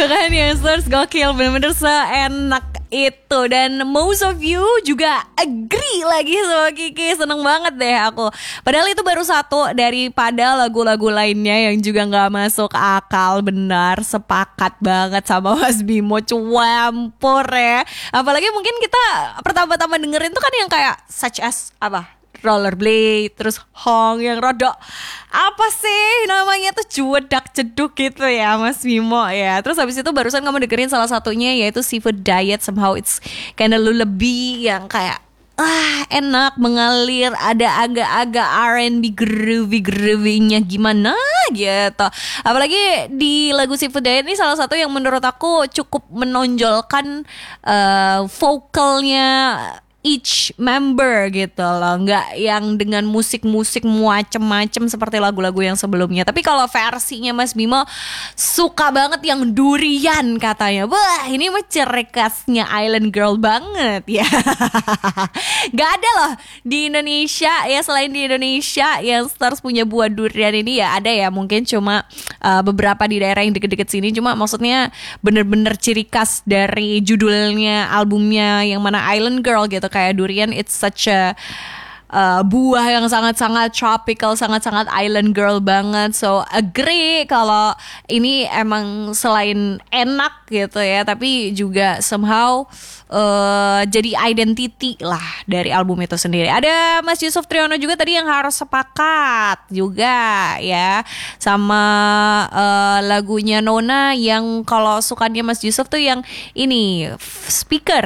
kan youngsters, gokil, bener-bener seenak itu. Dan most of you juga agree lagi sama Kiki. Seneng banget deh aku. Padahal itu baru satu daripada lagu-lagu lainnya yang juga gak masuk akal. Benar, sepakat banget sama Mas Bimo, campur ya. Apalagi mungkin kita pertama-tama dengerin tuh kan yang kayak such as apa, Rollerblade, terus Hong yang rodok apa sih namanya tuh, cuedak ceduk gitu ya Mas Bimo ya. Terus habis itu barusan kamu dengerin salah satunya yaitu Seafood Diet, somehow it's kinda lullaby yang kayak enak, mengalir, ada agak-agak R&B groovy-nya gimana gitu. Apalagi di lagu Seafood Diet ini salah satu yang menurut aku cukup menonjolkan vokalnya each member gitu loh, nggak yang dengan musik-musik macem-macem seperti lagu-lagu yang sebelumnya. Tapi kalau versinya Mas Bimo suka banget yang durian katanya. Wah, ini mah ciri khasnya Island Girl banget ya. Gak ada loh di Indonesia ya, selain di Indonesia yang stars punya buah durian ini ya ada ya, mungkin cuma beberapa di daerah yang deket-deket sini. Cuma maksudnya bener-bener ciri khas dari judulnya albumnya yang mana Island Girl gitu, kayak durian, it's such a buah yang sangat-sangat tropical, sangat-sangat island girl banget. So agree kalau ini emang selain enak gitu ya, tapi juga somehow jadi identity lah dari album itu sendiri. Ada Mas Yusuf Triono juga tadi yang harus sepakat juga ya sama lagunya Nona yang kalau sukanya Mas Yusuf tuh yang ini speaker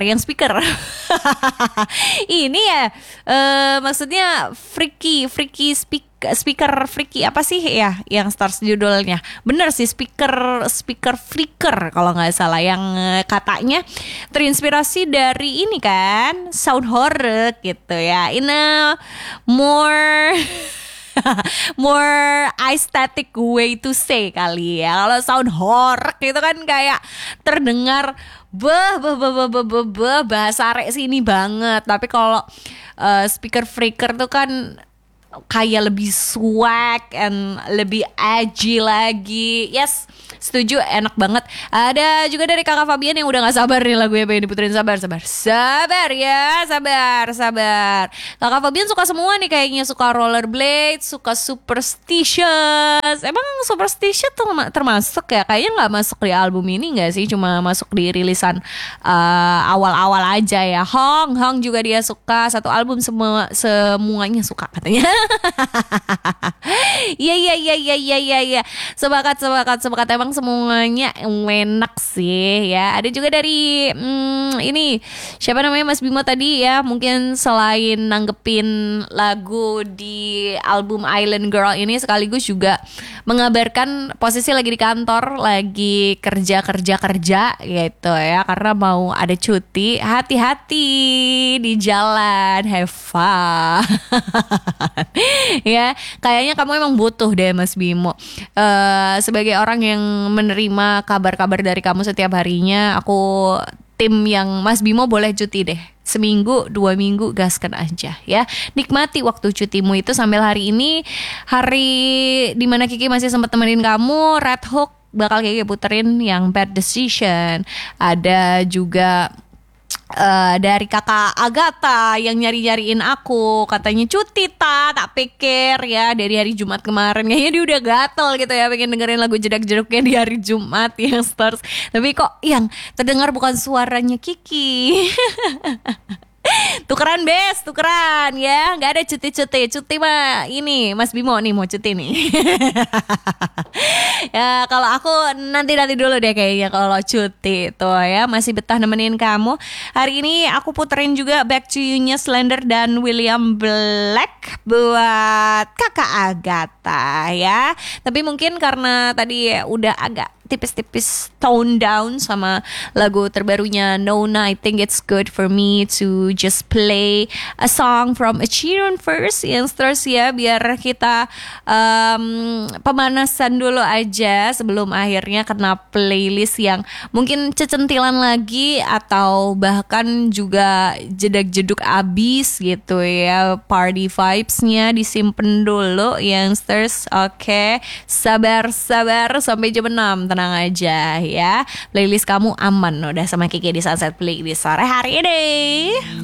ini ya maksudnya freaky speaker freaky apa sih ya yang stars judulnya. Bener sih, speaker flicker kalau nggak salah, yang katanya terinspirasi dari ini kan sound horror gitu ya, in a more aesthetic way to say kali ya. Kalau sound horror itu kan kayak terdengar bahasa arek sini banget. Tapi kalau speaker freaker tuh kan kayak lebih swag and lebih edgy lagi. Yes, setuju, enak banget. Ada juga dari Kakak Fabian yang udah gak sabar nih lagunya pengen diputerin. Sabar ya, sabar. Kakak Fabian suka semua nih kayaknya, suka Rollerblade, suka Superstitious. Emang Superstitious tuh termasuk ya? Kayaknya gak masuk di album ini gak sih? Cuma masuk di rilisan awal-awal aja ya. Hong juga dia suka, satu album semuanya suka katanya. Iya. Sepakat. Emang semuanya enak sih ya. Ada juga dari ini siapa namanya Mas Bimo tadi ya. Mungkin selain nanggepin lagu di album Island Girl ini, sekaligus juga mengabarkan posisi lagi di kantor, lagi kerja gitu ya. Karena mau ada cuti, hati-hati di jalan, have fun. Ya, kayaknya kamu emang butuh deh Mas Bimo. Sebagai orang yang menerima kabar-kabar dari kamu setiap harinya, aku tim yang Mas Bimo boleh cuti deh. Seminggu, 2 minggu, gaskan aja ya. Nikmati waktu cutimu itu sambil hari ini, hari dimana Kiki masih sempat temenin kamu. Red Hook bakal Kiki puterin yang Bad Decision. Ada juga dari kakak Agatha yang nyariin aku, katanya cuti tak pikir ya dari hari Jumat kemarin. Kayaknya dia udah gatel gitu ya, pengen dengerin lagu jedak-jeduknya di hari Jumat yang stars. Tapi kok yang terdengar bukan suaranya Kiki. Tukeran ya, nggak ada cuti mah ini Mas Bimo nih mau cuti nih. Ya kalau aku nanti dulu deh kayaknya kalau cuti tuh ya, masih betah nemenin kamu. Hari ini aku puterin juga Back to You-nya Slender dan William Black buat kakak Agatha ya. Tapi mungkin karena tadi udah agak tipis-tipis tone down sama lagu terbarunya Nona, I think it's good for me to just play a song from Ed Sheeran first yang stars ya, biar kita pemanasan dulu aja sebelum akhirnya kena playlist yang mungkin cecentilan lagi atau bahkan juga jedak-jeduk abis gitu ya. Party vibes-nya disimpen dulu yang stars. Oke, sabar sampai jam 6. tenang aja ya. Playlist kamu aman udah sama Kiki di Sunset Playlist sore hari ini.